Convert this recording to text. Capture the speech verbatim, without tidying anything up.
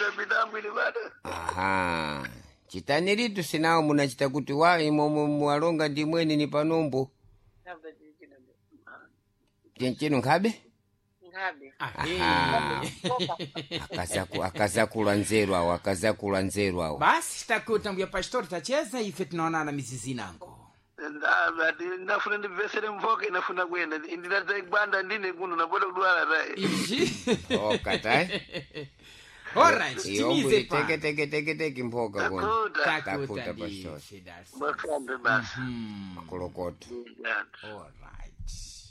tapita mwili bado. Aha. Chitaniritu sinawo munachita kuti wa imo muwalonga ndi mweni ni panombo. Chenchenu nkhabe? Nkhabe. Aha. Akazaku akazakula nzeru awo akazakula nzeru awo. Basi takutambuya pastor tacheza ife tunaonana mizizi nango. Ndabati nafuna ndivesere mvoke nafuna kwenda ndinata igwanda ndine kuno naboda kudwala rai. Ishi. Oh katai. All right, timize pa. Teke teke teke teke mpoka kwa. Takuta. Takuta pastor. Bakhambe basi. Makolokoto. Yeah. All right.